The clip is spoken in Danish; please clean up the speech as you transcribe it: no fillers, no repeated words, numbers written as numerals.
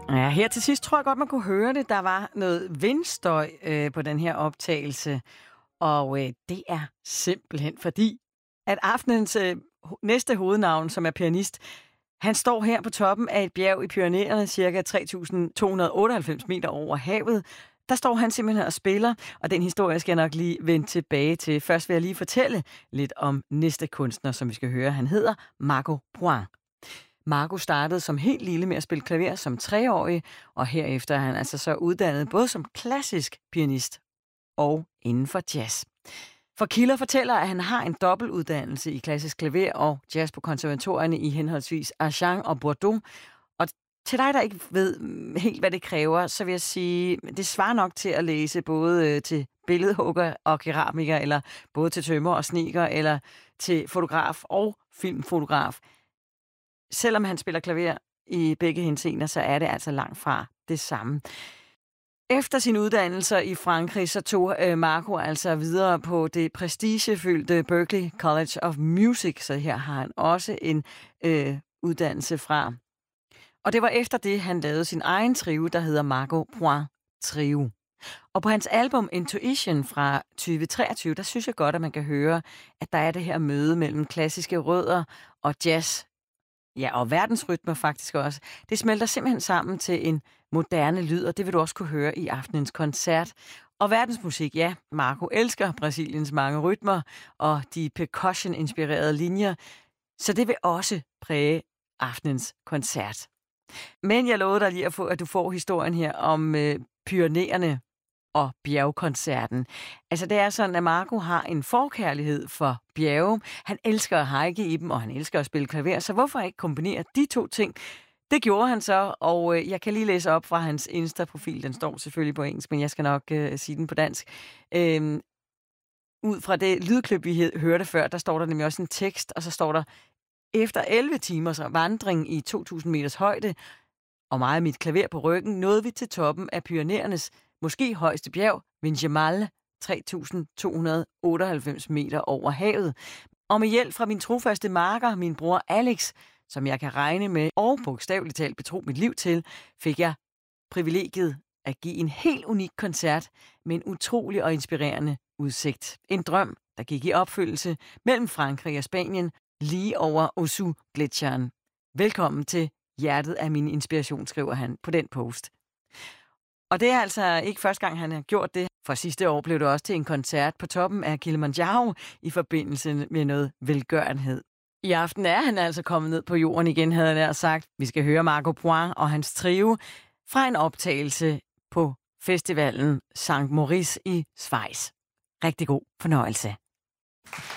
Ja, her til sidst tror jeg godt, man kunne høre det. Der var noget vindstøj på den her optagelse, og det er simpelthen fordi, at aftenens næste hovednavn, som er pianist, han står her på toppen af et bjerg i Pyrenæerne, cirka 3.298 meter over havet. Der står han simpelthen og spiller, og den historie skal jeg nok lige vende tilbage til. Først vil jeg lige fortælle lidt om næste kunstner, som vi skal høre. Han hedder Marco Poin. Marco startede som helt lille med at spille klaver som 3-årig, og herefter er han altså så uddannet både som klassisk pianist og inden for jazz. For kilder fortæller, at han har en dobbeltuddannelse i klassisk klaver og jazz på konservatorierne i henholdsvis Agen og Bordeaux. Og til dig, der ikke ved helt, hvad det kræver, så vil jeg sige, det svarer nok til at læse både til billedhugger og keramiker, eller både til tømrer og snedker, eller til fotograf og filmfotograf. Selvom han spiller klaver i begge henseender, så er det altså langt fra det samme. Efter sin uddannelser i Frankrig, så tog Marco altså videre på det prestigefyldte Berklee College of Music, så her har han også en uddannelse fra. Og det var efter det, han lavede sin egen trio, der hedder Marco Poin Trio. Og på hans album Intuition fra 2023, der synes jeg godt, at man kan høre, at der er det her møde mellem klassiske rødder og jazz. Ja, og verdensrytmer faktisk også. Det smelter simpelthen sammen til en moderne lyd, og det vil du også kunne høre i aftenens koncert. Og verdensmusik, ja, Marco elsker Brasiliens mange rytmer og de percussion-inspirerede linjer, så det vil også præge aftenens koncert. Men jeg lovede dig lige at du får historien her om Pyrenæerne og bjergkoncerten. Altså det er sådan, at Marco har en forkærlighed for bjerge. Han elsker at hike i dem, og han elsker at spille klaver, så hvorfor ikke kombinere de to ting? Det gjorde han så, og jeg kan lige læse op fra hans Insta-profil. Den står selvfølgelig på engelsk, men jeg skal nok sige den på dansk. Ud fra det lydklip, vi hørte før, der står der nemlig også en tekst, og så står der, efter 11 timers vandring i 2.000 meters højde, og meget mit klaver på ryggen, nåede vi til toppen af Pyrenæernes måske højeste bjerg, Vingemal, 3.298 meter over havet. Og med hjælp fra min trofaste marker, min bror Alex, som jeg kan regne med og bogstaveligt talt betro mit liv til, fik jeg privilegiet at give en helt unik koncert med en utrolig og inspirerende udsigt. En drøm, der gik i opfyldelse mellem Frankrig og Spanien, lige over Osu-gletsjeren. Velkommen til hjertet af min inspiration, skriver han på den post. Og det er altså ikke første gang, han har gjort det. For sidste år blev det også til en koncert på toppen af Kilimanjaro i forbindelse med noget velgørenhed. I aften er han altså kommet ned på jorden igen, havde han nær sagt. Vi skal høre Marco Poin og hans trio fra en optagelse på festivalen St. Moritz i Schweiz. Rigtig god fornøjelse.